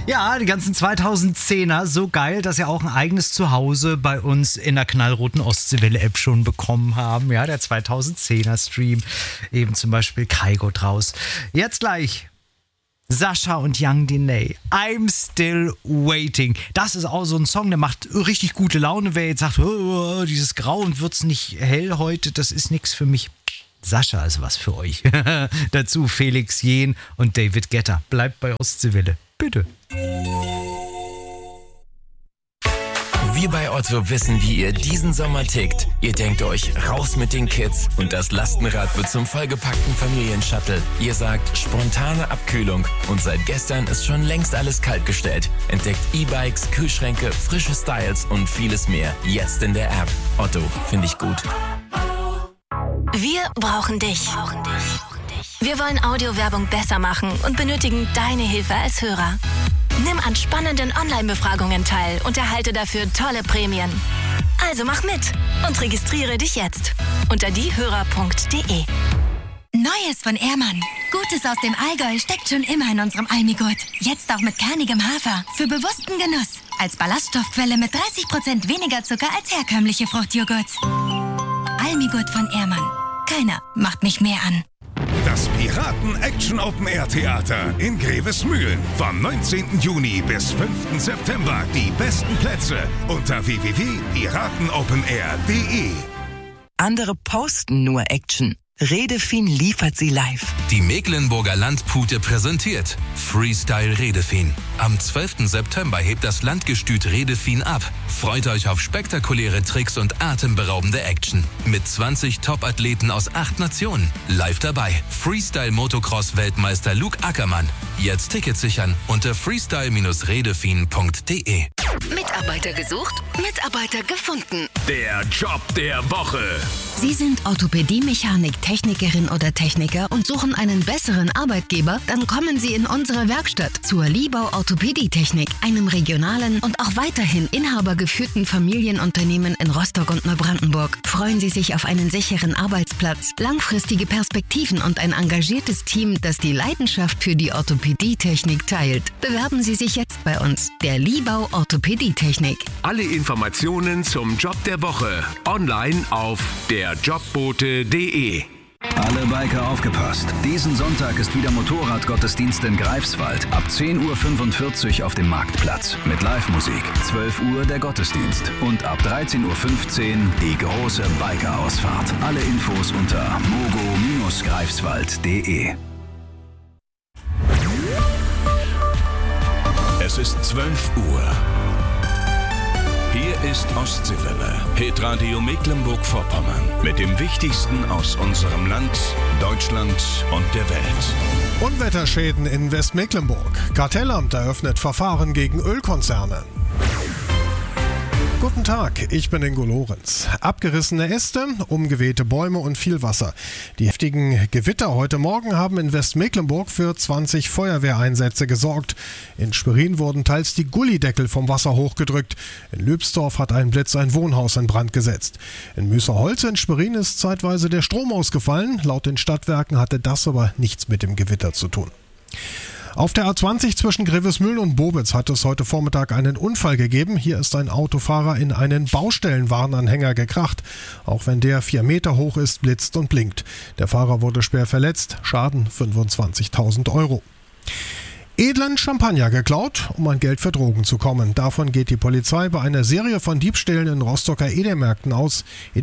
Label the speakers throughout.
Speaker 1: Ja, die ganzen 2010er, so geil, dass sie auch ein eigenes Zuhause bei uns in der knallroten Ostseewelle-App schon bekommen haben. Ja, der 2010er-Stream, eben zum Beispiel Kaigo draus. Jetzt gleich Sascha und Young Diney, I'm Still Waiting. Das ist auch so ein Song, der macht richtig gute Laune. Wer jetzt sagt, oh, dieses Grau und wird's nicht hell heute, das ist nichts für mich. Sascha ist was für euch. Dazu Felix Jähn und David Guetta. Bleibt bei Ostseewelle. Bitte.
Speaker 2: Wir bei Otto wissen, wie ihr diesen Sommer tickt. Ihr denkt euch, raus mit den Kids und das Lastenrad wird zum vollgepackten Familienshuttle. Ihr sagt, spontane Abkühlung und seit gestern ist schon längst alles kaltgestellt. Entdeckt E-Bikes, Kühlschränke, frische Styles und vieles mehr. Jetzt in der App. Otto, finde ich gut.
Speaker 3: Wir brauchen dich. Wir wollen Audiowerbung besser machen und benötigen deine Hilfe als Hörer. Nimm an spannenden Online-Befragungen teil und erhalte dafür tolle Prämien. Also mach mit und registriere dich jetzt unter diehörer.de.
Speaker 4: Neues von Ehrmann. Gutes aus dem Allgäu steckt schon immer in unserem Almigurt. Jetzt auch mit kernigem Hafer. Für bewussten Genuss. Als Ballaststoffquelle mit 30% weniger Zucker als herkömmliche Fruchtjoghurt. Almigurt von Ehrmann. Keiner macht mich mehr an.
Speaker 5: Das Piraten-Action-Open-Air-Theater in Grevesmühlen. Vom 19. Juni bis 5. September. Die besten Plätze unter www.piratenopenair.de.
Speaker 6: Andere posten nur Action. Redefin liefert sie live.
Speaker 7: Die Mecklenburger Landpute präsentiert Freestyle Redefin. Am 12. September hebt das Landgestüt Redefin ab. Freut euch auf spektakuläre Tricks und atemberaubende Action. Mit 20 Top-Athleten aus 8 Nationen. Live dabei Freestyle-Motocross-Weltmeister Luke Ackermann. Jetzt Tickets sichern unter freestyle-redefin.de.
Speaker 3: Mitarbeiter gesucht, Mitarbeiter gefunden.
Speaker 5: Der Job der Woche.
Speaker 8: Sie sind Orthopädie-Mechanik, Technikerin oder Techniker und suchen einen besseren Arbeitgeber? Dann kommen Sie in unsere Werkstatt zur Liebau Orthopädie-Technik, einem regionalen und auch weiterhin inhabergeführten Familienunternehmen in Rostock und Neubrandenburg. Freuen Sie sich auf einen sicheren Arbeitsplatz, langfristige Perspektiven und ein engagiertes Team, das die Leidenschaft für die Orthopädie-Technik teilt. Bewerben Sie sich jetzt bei uns, der Liebau Orthopädie-Technik.
Speaker 5: Alle Informationen zum Job der Woche online auf derjobbote.de.
Speaker 9: Alle Biker aufgepasst. Diesen Sonntag ist wieder Motorradgottesdienst in Greifswald. Ab 10.45 Uhr auf dem Marktplatz. Mit Live-Musik. 12 Uhr der Gottesdienst. Und ab 13.15 Uhr die große Biker-Ausfahrt. Alle Infos unter mogo-greifswald.de.
Speaker 5: Es ist 12 Uhr. Hier ist Ostseewelle, Hitradio Mecklenburg-Vorpommern. Mit dem Wichtigsten aus unserem Land, Deutschland und der Welt.
Speaker 10: Unwetterschäden in Westmecklenburg. Kartellamt eröffnet Verfahren gegen Ölkonzerne. Guten Tag, ich bin Ingo Lorenz. Abgerissene Äste, umgewehte Bäume und viel Wasser. Die heftigen Gewitter heute Morgen haben in Westmecklenburg für 20 Feuerwehreinsätze gesorgt. In Schwerin wurden teils die Gullideckel vom Wasser hochgedrückt. In Lübsdorf hat ein Blitz ein Wohnhaus in Brand gesetzt. In Müßerholze in Schwerin ist zeitweise der Strom ausgefallen. Laut den Stadtwerken hatte das aber nichts mit dem Gewitter zu tun. Auf der A20 zwischen Grevesmühlen und Bobitz hat es heute Vormittag einen Unfall gegeben. Hier ist ein Autofahrer in einen Baustellenwarnanhänger gekracht. Auch wenn der 4 Meter hoch ist, blitzt und blinkt. Der Fahrer wurde schwer verletzt. Schaden 25.000 Euro. Edlen Champagner geklaut, um an Geld für Drogen zu kommen. Davon geht die Polizei bei einer Serie von Diebstählen in Rostocker Edeka-Märkten aus.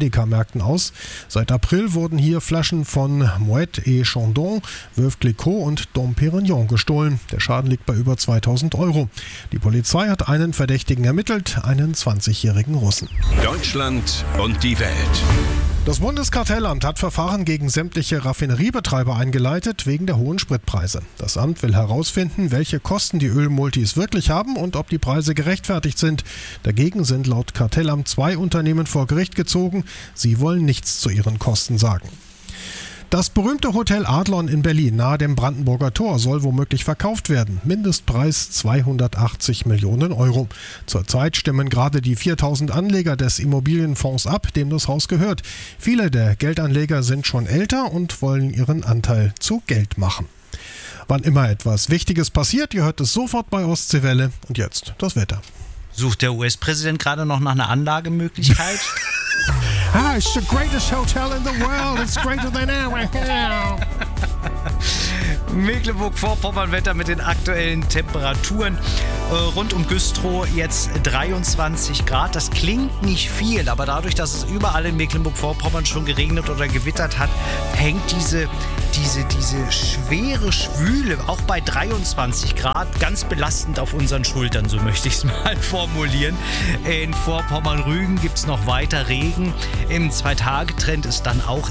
Speaker 10: Seit April wurden hier Flaschen von Moet et Chandon, Veuve Clicquot und Dom Pérignon gestohlen. Der Schaden liegt bei über 2.000 Euro. Die Polizei hat einen Verdächtigen ermittelt, einen 20-jährigen Russen.
Speaker 5: Deutschland und die Welt.
Speaker 10: Das Bundeskartellamt hat Verfahren gegen sämtliche Raffineriebetreiber eingeleitet wegen der hohen Spritpreise. Das Amt will herausfinden, welche Kosten die Ölmultis wirklich haben und ob die Preise gerechtfertigt sind. Dagegen sind laut Kartellamt 2 Unternehmen vor Gericht gezogen. Sie wollen nichts zu ihren Kosten sagen. Das berühmte Hotel Adlon in Berlin nahe dem Brandenburger Tor soll womöglich verkauft werden. Mindestpreis 280 Millionen Euro. Zurzeit stimmen gerade die 4.000 Anleger des Immobilienfonds ab, dem das Haus gehört. Viele der Geldanleger sind schon älter und wollen ihren Anteil zu Geld machen. wann immer etwas Wichtiges passiert. Ihr hört es sofort bei Ostseewelle. Und jetzt das Wetter.
Speaker 1: Sucht der US-Präsident gerade noch nach einer Anlagemöglichkeit?
Speaker 10: It's the greatest hotel in the world. It's greater than ever.
Speaker 1: Mecklenburg-Vorpommern-Wetter mit den aktuellen Temperaturen. Rund um Güstrow jetzt 23 Grad. Das klingt nicht viel, aber dadurch, dass es überall in Mecklenburg-Vorpommern schon geregnet oder gewittert hat, hängt diese schwere Schwüle auch bei 23 Grad ganz belastend auf unseren Schultern, so möchte ich es mal formulieren. In Vorpommern-Rügen gibt es noch weiter Regen. Im 2-Tage-Trend ist dann auch